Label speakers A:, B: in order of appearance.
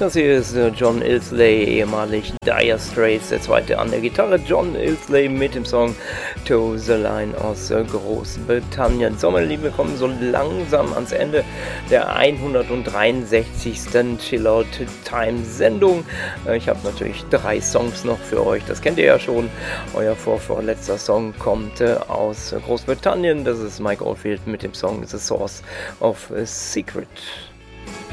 A: Das hier ist John Illsley, ehemalig Dire Straits, der zweite an der Gitarre. John Illsley mit dem Song To the Line aus Großbritannien. So, meine Lieben, wir kommen so langsam ans Ende der 163. Chillout Time Sendung. Ich habe natürlich 3 Songs noch für euch, das kennt ihr ja schon. Euer vorletzter Song kommt aus Großbritannien. Das ist Mike Oldfield mit dem Song The Source of a Secret.